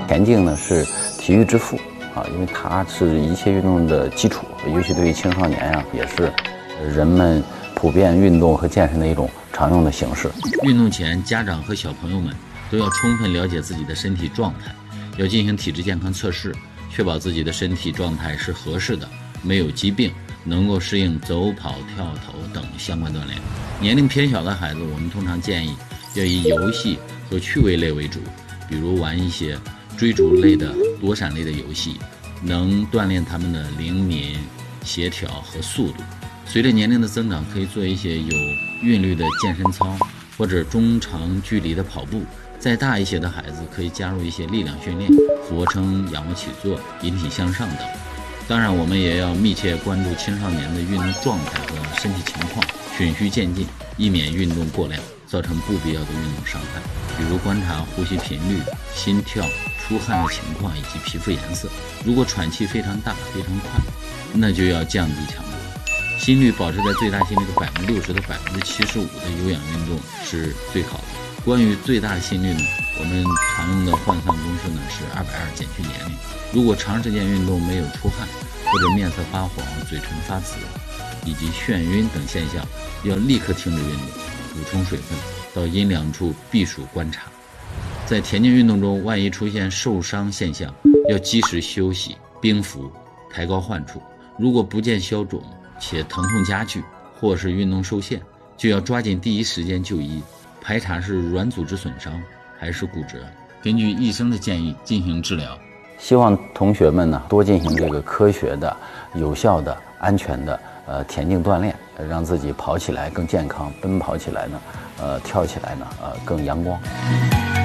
田径呢是体育之父啊，因为它是一切运动的基础，尤其对于青少年也是人们普遍运动和健身的一种常用的形式。 运动前，家长和小朋友们都要充分了解自己的身体状态，要进行体质健康测试，确保自己的身体状态是合适的，没有疾病，能够适应走跑、跳投等相关锻炼。年龄偏小的孩子，我们通常建议要以游戏和趣味类为主，比如玩一些追逐类的、躲闪类的游戏，能锻炼他们的灵敏、协调和速度。随着年龄的增长，可以做一些有韵律的健身操，或者中长距离的跑步。再大一些的孩子可以加入一些力量训练，俯卧撑、仰卧起坐、引体向上等。当然，我们也要密切关注青少年的运动状态和身体情况，循序渐进，以免运动过量造成不必要的运动伤害。比如观察呼吸频率、心跳、出汗的情况以及皮肤颜色。如果喘气非常大、非常快，那就要降低强度。心率保持在最大心率的60%到75%的有氧运动是最好的。关于最大的心率呢，我们常用的换算公式呢是220减去年龄。如果长时间运动没有出汗，或者面色发黄、嘴唇发紫以及眩晕等现象，要立刻停止运动，补充水分，到阴凉处避暑观察。在田径运动中，万一出现受伤现象，要及时休息、冰敷、抬高患处。如果不见消肿且疼痛加剧，或是运动受限，就要抓紧第一时间就医，排查是软组织损伤还是骨折，根据医生的建议进行治疗。 希望同学们呢多进行这个科学的、有效的、安全的田径锻炼，让自己跑起来更健康，奔跑起来呢，跳起来呢更阳光。